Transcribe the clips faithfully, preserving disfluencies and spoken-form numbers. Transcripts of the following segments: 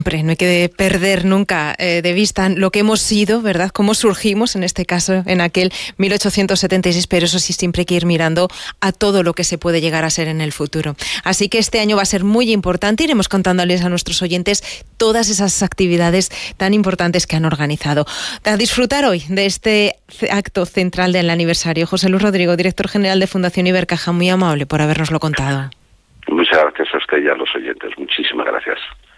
Hombre, no hay que perder nunca eh, de vista lo que hemos sido, ¿verdad? Cómo surgimos, en este caso, en aquel mil ochocientos setenta y seis, pero eso sí, siempre hay que ir mirando a todo lo que se puede llegar a ser en el futuro. Así que este año va a ser muy importante. Iremos contándoles a nuestros oyentes todas esas actividades tan importantes que han organizado. A disfrutar hoy de este acto central del aniversario. José Luis Rodrigo, director general de Fundación Ibercaja, muy amable por habernoslo contado. Muchas gracias a usted y a los oyentes. Muchísimas gracias.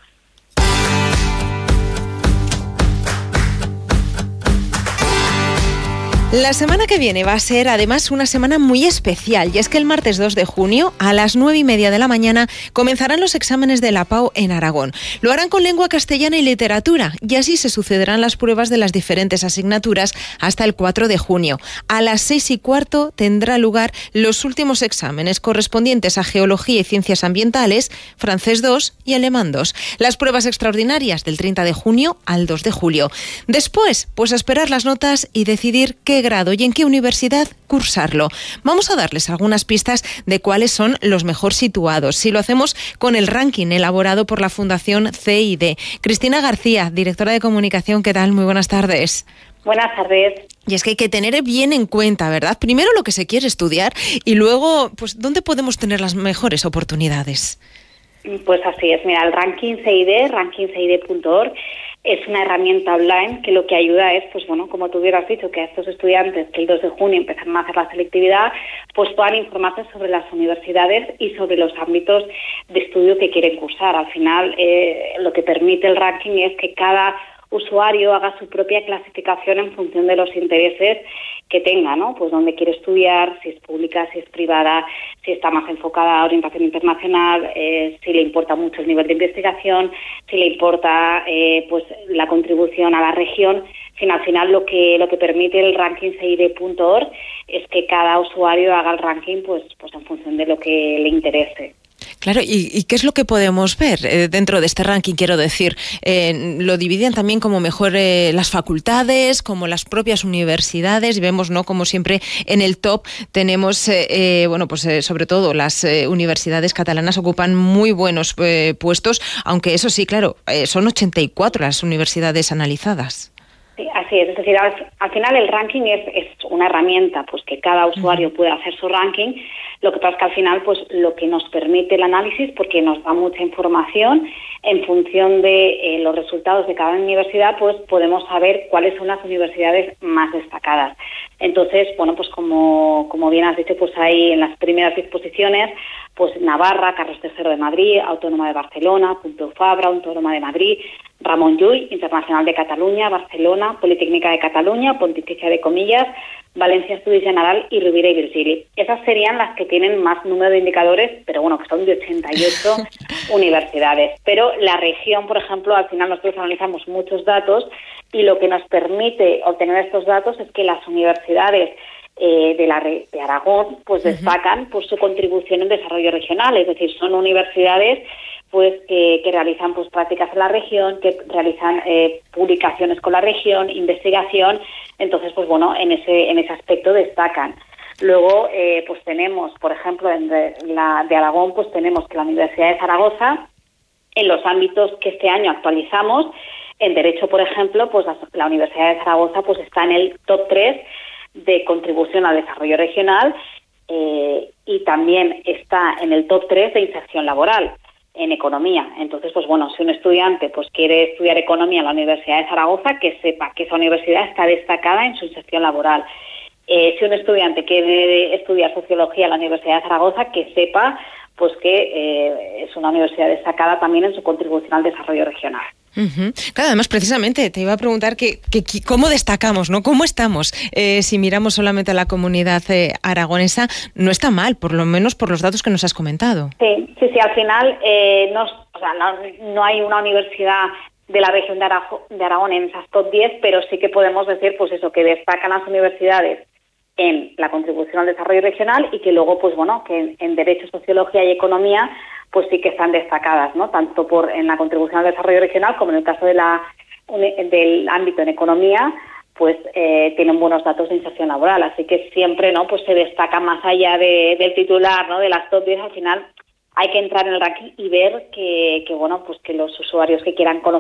La semana que viene va a ser además una semana muy especial, y es que el martes dos de junio a las nueve y media de la mañana comenzarán los exámenes de la PAU en Aragón. Lo harán con lengua castellana y literatura, y así se sucederán las pruebas de las diferentes asignaturas hasta el cuatro de junio. A las seis y cuarto tendrá lugar los últimos exámenes correspondientes a Geología y Ciencias Ambientales, Francés dos y Alemán dos. Las pruebas extraordinarias del treinta de junio al dos de julio. Después, pues a esperar las notas y decidir qué grado y en qué universidad cursarlo. Vamos a darles algunas pistas de cuáles son los mejor situados, si lo hacemos con el ranking elaborado por la Fundación C I D. Cristina García, directora de Comunicación, ¿qué tal? Muy buenas tardes. Buenas tardes. Y es que hay que tener bien en cuenta, ¿verdad? Primero lo que se quiere estudiar y luego, pues, ¿dónde podemos tener las mejores oportunidades? Pues así es. Mira, el ranking C I D, ranking c i d punto org, es una herramienta online que lo que ayuda es, pues bueno, como tú hubieras dicho, que a estos estudiantes que el dos de junio empezaron a hacer la selectividad, pues puedan informarse sobre las universidades y sobre los ámbitos de estudio que quieren cursar. Al final, eh, lo que permite el ranking es que cada usuario haga su propia clasificación en función de los intereses que tenga, ¿no? Pues dónde quiere estudiar, si es pública, si es privada, si está más enfocada a orientación internacional, eh, si le importa mucho el nivel de investigación, si le importa eh, pues la contribución a la región. En fin, al final lo que lo que permite el ranking c i d punto org es que cada usuario haga el ranking pues pues en función de lo que le interese. Claro, ¿y, y qué es lo que podemos ver eh, dentro de este ranking? Quiero decir, eh, lo dividen también como mejor eh, las facultades, como las propias universidades, y vemos, ¿no?, como siempre en el top tenemos, eh, eh, bueno, pues eh, sobre todo las eh, universidades catalanas ocupan muy buenos eh, puestos, aunque eso sí, claro, eh, son ochenta y cuatro las universidades analizadas. Sí, así es, es decir, al, al final el ranking es, es una herramienta pues que cada usuario puede hacer su ranking. Lo que pasa es que al final pues lo que nos permite el análisis, porque nos da mucha información, en función de eh, los resultados de cada universidad, pues podemos saber cuáles son las universidades más destacadas. Entonces, bueno, pues como, como bien has dicho, pues hay en las primeras disposiciones, pues Navarra, Carlos tercero de Madrid, Autónoma de Barcelona, Pompeu Fabra, Autónoma de Madrid, Ramon Llull, Internacional de Cataluña, Barcelona, Politécnica de Cataluña, Pontificia de Comillas, Valencia Estudis General y Rovira i Virgili. Esas serían las que tienen más número de indicadores, pero bueno, que son de ochenta y ocho universidades. Pero la región, por ejemplo, al final nosotros analizamos muchos datos y lo que nos permite obtener estos datos es que las universidades eh, de, la, de Aragón pues destacan por su contribución en desarrollo regional, es decir, son universidades pues que, que realizan pues prácticas en la región, que realizan eh, publicaciones con la región, investigación. Entonces, pues bueno, en ese en ese aspecto destacan. Luego, eh, pues tenemos, por ejemplo, en de, la de Aragón, pues tenemos que la Universidad de Zaragoza, en los ámbitos que este año actualizamos, en Derecho, por ejemplo, pues la, la Universidad de Zaragoza pues está en el top tres de contribución al desarrollo regional eh, y también está en el top tres de inserción laboral en economía. Entonces, pues bueno, si un estudiante pues quiere estudiar economía en la Universidad de Zaragoza, que sepa que esa universidad está destacada en su inserción laboral. Eh, si un estudiante quiere estudiar sociología en la Universidad de Zaragoza, que sepa pues que eh, es una universidad destacada también en su contribución al desarrollo regional. Uh-huh. Claro, además, precisamente, te iba a preguntar que, que, que cómo destacamos, ¿no? ¿Cómo estamos? Eh, si miramos solamente a la comunidad eh, aragonesa, no está mal, por lo menos por los datos que nos has comentado. Sí, sí, sí, al final eh, no, o sea, no, no hay una universidad de la región de, Arajo, de Aragón en esas top diez, pero sí que podemos decir, pues eso, que destacan las universidades en la contribución al desarrollo regional y que luego, pues bueno, que en, en Derecho, Sociología y Economía, pues sí que están destacadas, ¿no? Tanto por en la contribución al desarrollo regional como en el caso de la del ámbito en economía, pues eh, tienen buenos datos de inserción laboral. Así que siempre, ¿no?, pues se destaca más allá de, del titular, ¿no?, de las top diez. Al final hay que entrar en el ranking y ver que, que bueno, pues que los usuarios que quieran conocer